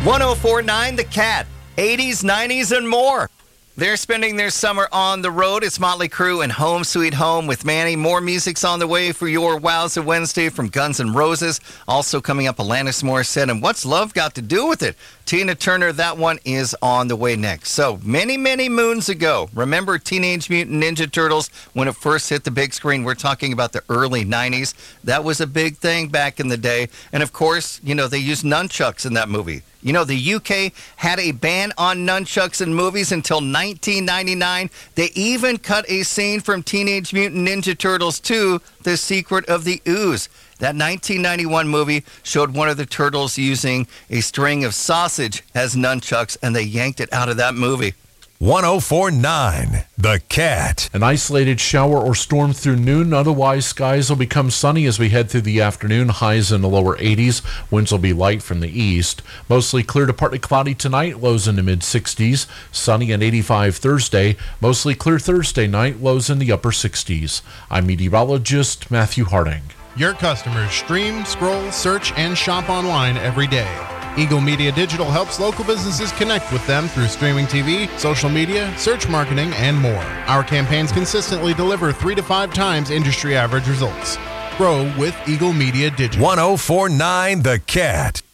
1049 The Cat, 80s, 90s, and more. They're spending their summer on the road. It's Motley Crue and Home Sweet Home with Manny. More music's on the way for your Wowza Wednesday from Guns N' Roses. Also coming up, Alanis Morissette. And What's Love Got to Do with It? Tina Turner, that one is on the way next. So many, many moons ago, remember Teenage Mutant Ninja Turtles when it first hit the big screen? We're talking about the early 90s. That was a big thing back in the day. And of course, they used nunchucks in that movie. The UK had a ban on nunchucks in movies until 1999. They even cut a scene from Teenage Mutant Ninja Turtles 2, The Secret of the Ooze. That 1991 movie showed one of the turtles using a string of sausage as nunchucks, and they yanked it out of that movie. 1049 The Cat. An isolated shower or storm through noon. Otherwise, skies will become sunny as we head through the afternoon. Highs in the lower 80s. Winds will be light from the east. Mostly clear to partly cloudy tonight. Lows in the mid-60s. Sunny and 85 Thursday. Mostly clear Thursday night. Lows in the upper 60s. I'm meteorologist Matthew Harding. Your customers stream, scroll, search, and shop online every day. Eagle Media Digital helps local businesses connect with them through streaming TV, social media, search marketing, and more. Our campaigns consistently deliver 3 to 5 times industry average results. Grow with Eagle Media Digital. 1049 The Cat.